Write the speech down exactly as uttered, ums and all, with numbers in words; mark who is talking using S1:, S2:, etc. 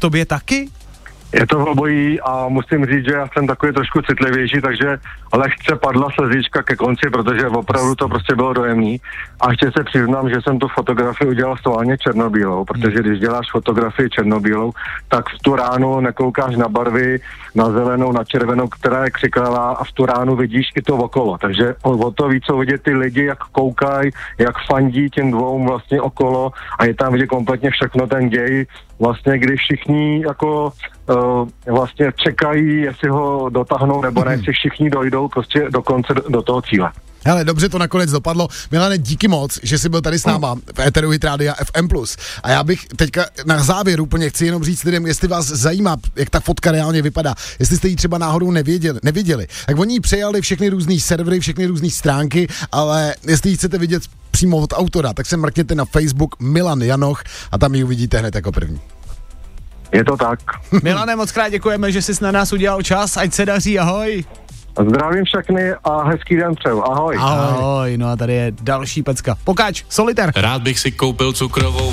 S1: tobě taky?
S2: Je to obojí a musím říct, že já jsem takový trošku citlivější, takže lehce padla slzička ke konci, protože opravdu to prostě bylo dojemný. A ještě se přiznám, že jsem tu fotografii udělal schválně černobílou, protože když děláš fotografii černobílou, tak v tu ránu nekoukáš na barvy, na zelenou, na červenou, která je křiklavá, a v tu ránu vidíš i to okolo. Takže o to víc jsou vidět ty lidi, jak koukají, jak fandí těm dvou vlastně okolo, a je tam vidět kompletně všechno ten děj, vlastně když všichni jako uh, vlastně čekají, jestli ho dotáhnou nebo ne, jestli všichni dojdou prostě do konce, do, do toho cíle.
S3: Hele, dobře to nakonec dopadlo. Milane, díky moc, že jsi byl tady s náma v éteru Hit Rádia F M plus. A já bych teďka na závěr úplně chci jenom říct lidem, jestli vás zajímá, jak ta fotka reálně vypadá, jestli jste ji třeba náhodou nevěděli, neviděli, tak oni ji přejali všechny různý servery, všechny různý stránky, ale jestli ji chcete vidět přímo od autora, tak se mrkněte na Facebook Milan Janoch a tam ji uvidíte hned jako první.
S2: Je to tak.
S1: Milane, moc krát děkujeme, že jsi na nás udělal čas, ať se daří, ahoj.
S2: Zdravím všechny a hezký den přeju. Ahoj.
S1: Ahoj. Ahoj, no a tady je další pecka. Pokáč, Solitaire.
S4: Rád bych si koupil cukrovou